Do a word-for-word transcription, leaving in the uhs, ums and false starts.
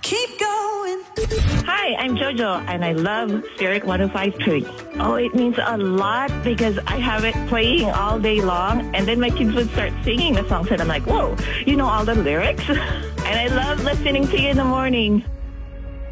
keep going. Hi, I'm Jojo, and I love Spirit one oh five point three. Oh, it means a lot because I have it playing all day long, and then my kids would start singing the songs, and I'm like, whoa, you know all the lyrics? And I love listening to you in the morning.